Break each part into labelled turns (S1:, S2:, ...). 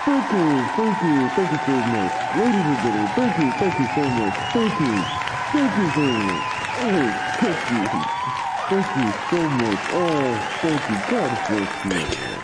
S1: Thank you so much. Ladies and gentlemen, thank you so much. Thank you so much. Oh, thank you. Thank you so much. Oh, thank you. God bless you.
S2: Thank you.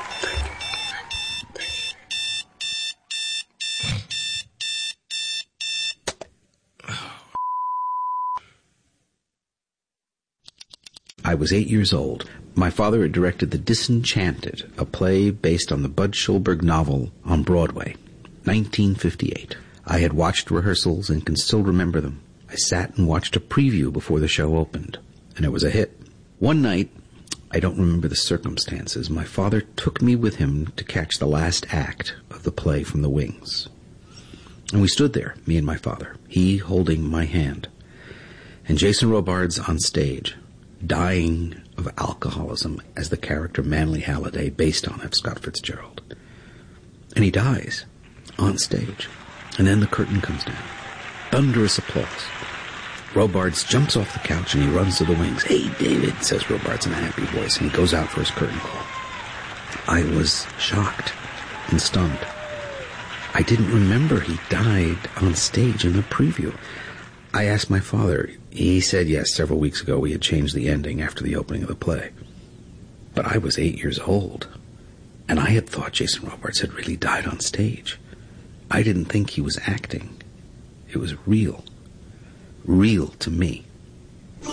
S2: I was 8 years old. My father had directed The Disenchanted, a play based on the Bud Schulberg novel on Broadway, 1958. I had watched rehearsals and can still remember them. I sat and watched a preview before the show opened, and it was a hit. One night, I don't remember the circumstances, my father took me with him to catch the last act of the play from the wings. And we stood there, me and my father, he holding my hand. And Jason Robards on stage, dying of alcoholism as the character Manly Halliday, based on F. Scott Fitzgerald. And he dies on stage. And then the curtain comes down. Thunderous applause. Robards jumps off the couch and he runs to the wings. "Hey, David," says Robards in a happy voice, and he goes out for his curtain call. I was shocked and stunned. I didn't remember he died on stage in the preview. I asked my father. He said yes, several weeks ago we had changed the ending after the opening of the play. But I was 8 years old, and I had thought Jason Robards had really died on stage. I didn't think he was acting. It was real to me.